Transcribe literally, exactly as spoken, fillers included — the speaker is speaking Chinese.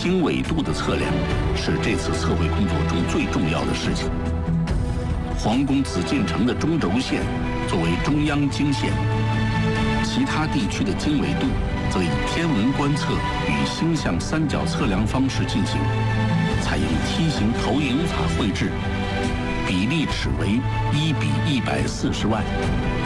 经纬度的测量是这次测绘工作中最重要的事情。皇宫紫禁城的中轴线作为中央经线，其他地区的经纬度则以天文观测与星象三角测量方式进行，采用梯形投影法绘制，比例尺为一比一百四十万。